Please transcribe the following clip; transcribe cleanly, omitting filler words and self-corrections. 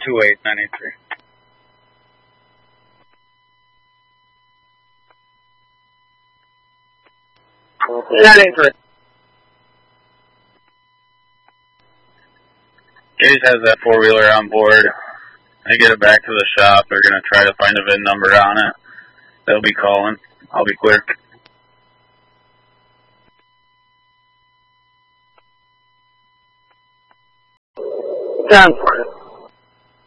28983. Gage has that four-wheeler on board. They get it back to the shop. They're going to try to find a VIN number on it. They'll be calling. I'll be clear. Sounds